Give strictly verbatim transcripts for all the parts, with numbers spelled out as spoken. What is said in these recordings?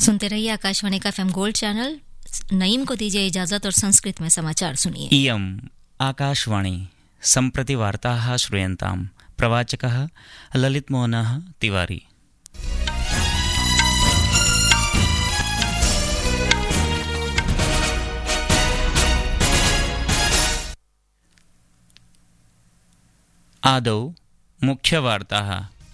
सुनते रहिए आकाशवाणी का एफएम गोल्ड चैनल। नईम को दीजिए इजाजत और संस्कृत में समाचार सुनिए। इयम् आकाशवाणी सम्प्रति वार्ताः श्रूयन्ताम्। प्रवाचकः ललितमोहनः तिवारी। आदौ मुख्यवार्ताः।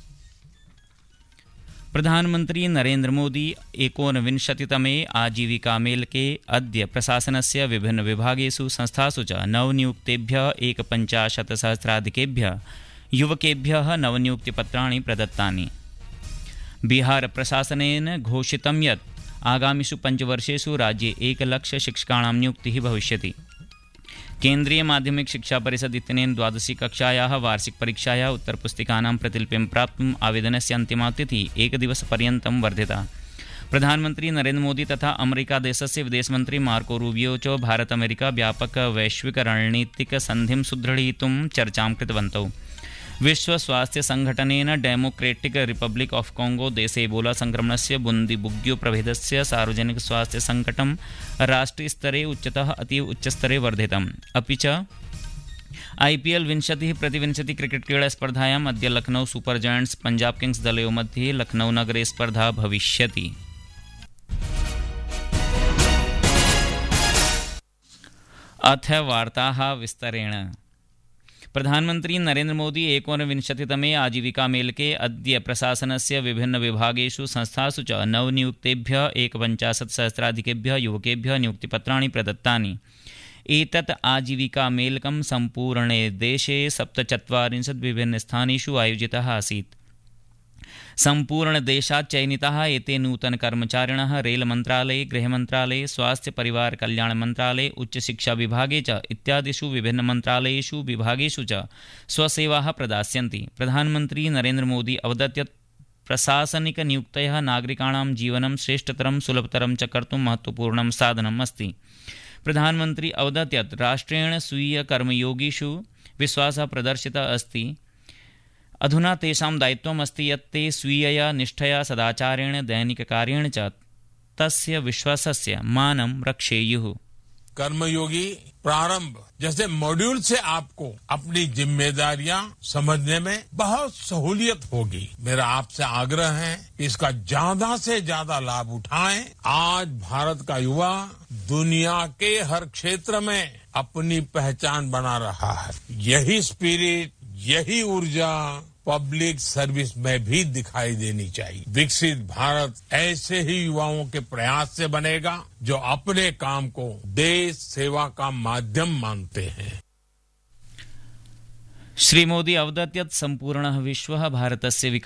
प्रधानमंत्री नरेंद्र मोदी एकोनविंशतितमे आजीविकामेलके अद्य प्रशासनस्य विभिन्न विभागेषु संस्थासु च नवनियुक्तेभ्यः एकपञ्चाशत् सहस्राधिकेभ्यः युवकेभ्यः नवनियुक्तिपत्राणि प्रदत्तानि। बिहार प्रशासनेन घोषितं यत् आगामिषु पञ्चवर्षेषु राज्ये एकलक्ष शिक्षकाणां नियुक्तिः भविष्यति। केन्द्रीय माध्यमिक शिक्षा परिषद इत्यनेन द्वादशी कक्षायाः वार्षिक परीक्षायाः उत्तरपुस्तिकानां प्रतिलिपिं प्राप्तुम् आवेदनस्य अन्तिमा तिथिः एकदिवसपर्यन्तं वर्धिता। प्रधानमंत्री नरेंद्र मोदी तथा अमेरिका देशस्य विदेशमन्त्री मार्को रूबियो च भारत अमेरिका व्यापक वैश्विक रणनीतिक सन्धिं सुदृढयितुं चर्चां कृतवन्तौ। विश्व स्वास्थ्य संघटनेन डेमोक्रेटिक रिपब्लिक ऑफ कोंगो देशे एबोला संक्रमणस्य बुंदीबुग्यो प्रभेदस्य सार्वजनिक स्वास्थ्य संकटं राष्ट्रीयस्तरे उच्चतः अतीव उच्चस्तरे वर्धितम्। अपि च आईपीएल विंशतिः प्रतिविंशति क्रिकेट क्रीडा स्पर्धायाम् अद्य Lucknow super giants Punjab Kings दलयोः मध्ये लखनऊ नगरे स्पर्धा भविष्यति। अथ वार्ताः विस्तरेण। प्रधानमंत्री नरेंद्र मोदी एकोनविंशतितमे आजीविकामेलके अद्य प्रशासनस्य विभिन्न विभागेषु संस्थासु च नवनियुक्तेभ्यः एकपञ्चाशत् सहस्राधिकेभ्यः युवकेभ्यः नियुक्तिपत्राणि प्रदत्तानि। एतत् आजीविकामेलकं सम्पूर्णे देशे सप्तचत्वारिंशत् विभिन्नस्थानेषु आयोजितः आसीत्। सम्पूर्णदेशात् चयनिताः एते नूतनकर्मचारिणः रेलमन्त्रालये, गृहमन्त्रालये, स्वास्थ्य परिवार कल्याण मन्त्रालये, उच्चशिक्षा विभागे च इत्यादिषु विभिन्नमन्त्रालयेषु विभागेषु च स्वसेवाः प्रदास्यन्ति। प्रधानमन्त्री नरेंद्र मोदी अवदत् यत् प्रशासनिकनियुक्तयः नागरिकाणां जीवनं श्रेष्ठतरं सुलभतरं च कर्तुं महत्वपूर्णं साधनम् अस्ति। प्रधानमन्त्री अवदत् यत् राष्ट्रेण स्वीयकर्मयोगिषु विश्वासः प्रदर्शितः अस्ति। अधुना तेषां दायित्वम् अस्ति यत् ते स्वीयया निष्ठया सदाचारेण दैनिककार्येण च तस्य विश्वासस्य मानं रक्षेयुः। कर्मयोगी प्रारंभ जैसे मॉड्यूल से आपको अपनी जिम्मेदारियां समझने में बहुत सहूलियत होगी। मेरा आपसे आग्रह है कि इसका ज्यादा से ज्यादा लाभ उठाएं। आज भारत का युवा दुनिया के हर क्षेत्र में अपनी पहचान बना रहा है। यही स्पिरिट, यही ऊर्जा पब्लिक सर्विस में भी दिखाई देनी चाहिए। विकसित भारत ऐसे ही युवाओं के प्रयास से बनेगा जो अपने काम को देश सेवा का माध्यम मानते हैं। श्री मोदी अवदत् यत् सम्पूर्णः विश्वः भारतस्य